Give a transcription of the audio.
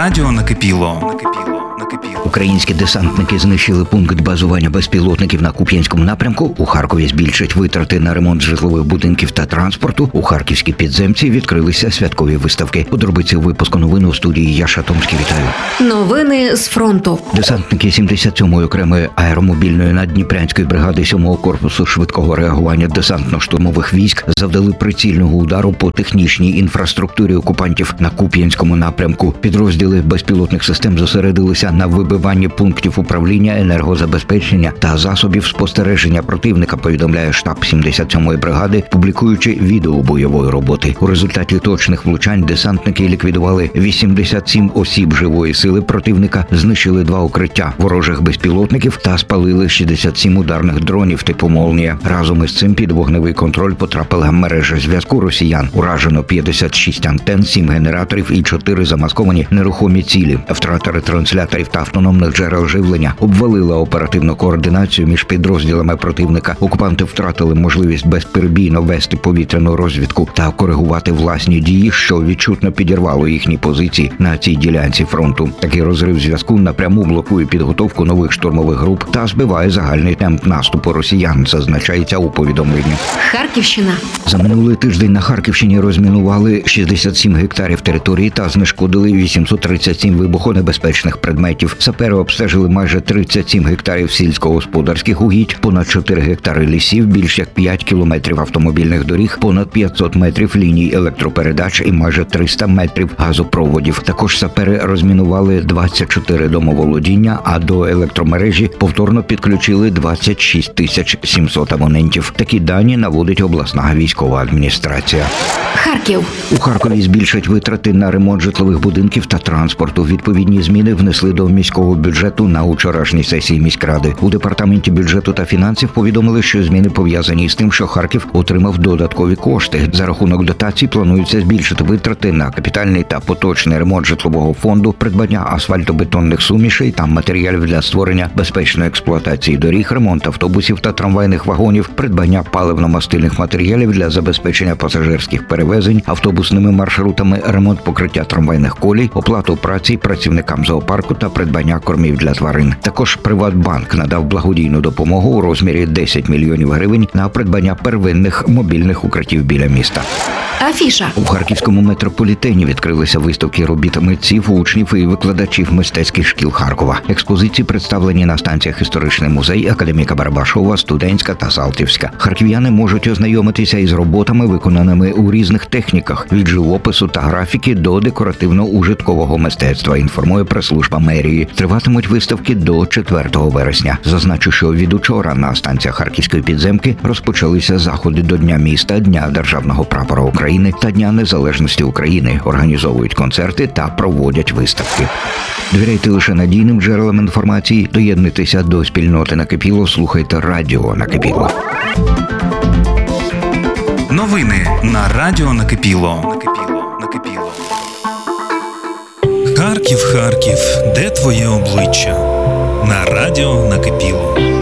радіо накипіло. Українські десантники знищили пункт базування безпілотників на Куп'янському напрямку. У Харкові збільшать витрати на ремонт житлових будинків та транспорту. У харківській підземці відкрилися святкові виставки. Подробиці у випуску новин у студії Яша Томський. Вітаю. Новини з фронту. Десантники 77-ї окремої аеромобільної наддніпрянської бригади 7-го корпусу швидкого реагування десантно-штурмових військ завдали прицільного удару по технічній інфраструктурі окупантів на Куп'янському напрямку. Підрозділи безпілотних систем зосередилися на вибиванні пунктів управління, енергозабезпечення та засобів спостереження противника, повідомляє штаб 77-ї бригади, публікуючи відео бойової роботи. У результаті точних влучань десантники ліквідували 87 осіб живої сили противника, знищили 2 укриття ворожих безпілотників та спалили 67 ударних дронів типу «Молнія». Разом із цим під вогневий контроль потрапила мережа зв'язку росіян. Уражено 56 антен, 7 генераторів і 4 замасковані нерухомі цілі. Втрата ретрансляторів та автономних джерел живлення обвалила оперативну координацію між підрозділами противника. Окупанти втратили можливість безперебійно вести повітряну розвідку та коригувати власні дії, що відчутно підірвало їхні позиції на цій ділянці фронту. Такий розрив зв'язку напряму блокує підготовку нових штурмових груп та збиває загальний темп наступу росіян, зазначається у повідомленні. Харківщина. За минулий тиждень на Харківщині розмінували 67 гектарів території та знешкодили 837 вибухонебезпечних предметів. Сапери обстежили майже 37 гектарів сільськогосподарських угідь, понад 4 гектари лісів, більш як 5 кілометрів автомобільних доріг, понад 500 метрів ліній електропередач і майже 300 метрів газопроводів. Також сапери розмінували 24 домоволодіння, а до електромережі повторно підключили 26 700 абонентів. Такі дані наводить обласна військова адміністрація. Харків. У Харкові збільшать витрати на ремонт житлових будинків та транспорту. Відповідні зміни внесли до міського бюджету на вчорашній сесії міськради. У департаменті бюджету та фінансів повідомили, що зміни пов'язані з тим, що Харків отримав додаткові кошти. За рахунок дотацій планується збільшити витрати на капітальний та поточний ремонт житлового фонду, придбання асфальтобетонних сумішей та матеріалів для створення безпечної експлуатації доріг, ремонт автобусів та трамвайних вагонів, придбання паливно-мастильних матеріалів для забезпечення пасажирських перевезень автобусними маршрутами, ремонт покриття трамвайних колій, оплату праці працівникам зоопарку та придбання кормів для тварин. Також Приватбанк надав благодійну допомогу у розмірі 10 мільйонів гривень на придбання первинних мобільних укриттів біля міста. Афіша. У харківському метрополітені відкрилися виставки робіт митців, учнів і викладачів мистецьких шкіл Харкова. Експозиції представлені на станціях Історичний музей, Академіка Барабашова, Студентська та Салтівська. Харків'яни можуть ознайомитися із роботами, виконаними у різних техніках – від живопису та графіки до декоративно-ужиткового мистецтва, інформує прес-служба мерії. Триватимуть виставки до 4 вересня. Зазначу, що від учора на станціях Харківської підземки розпочалися заходи до Дня міста, Дня Державного прапора України та Дня Незалежності України. Організовують концерти та проводять виставки. Довіряйте лише надійним джерелам інформації, доєднуйтеся до спільноти «Накипіло», слухайте радіо «Накипіло». Новини на радіо накипіло. Харків, Харків, де твоє обличчя? На радіо накипіло.